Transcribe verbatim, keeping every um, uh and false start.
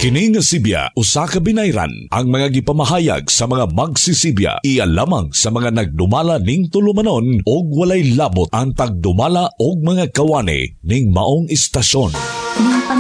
Kini nga Sibya usa ka binayran ang mga gipamahayag sa mga magsisibya iya lamang sa mga nagdumala ning tulumanon og walay labot ang pagdumala og mga kawani ning maong istasyon.